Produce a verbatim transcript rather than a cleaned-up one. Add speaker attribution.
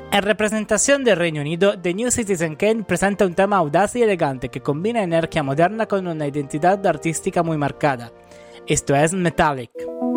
Speaker 1: En representación del Reino Unido, The New Citizen Kane presenta un tema audaz y elegante que combina energía moderna con una identidad artística muy marcada. Esto es Metallic.